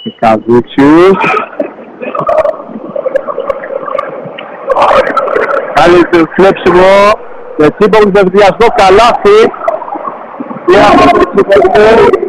Καζούτσιους. Πάλι το κλέψιμο. Με τίποτα δευδιαστό καλάθι. Και αυτό το